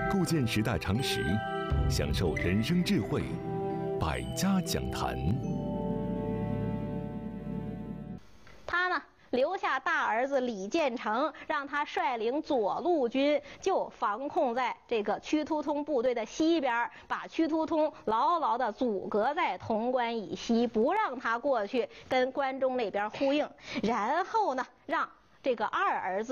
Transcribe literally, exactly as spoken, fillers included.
构建时代常识，享受人生智慧，百家讲坛。 他呢，留下大儿子李建成，让他率领左路军，就防控在这个屈突通部队的西边，把屈突通牢牢地阻隔在潼关以西，不让他过去跟关中那边呼应。然后呢，让这个二儿子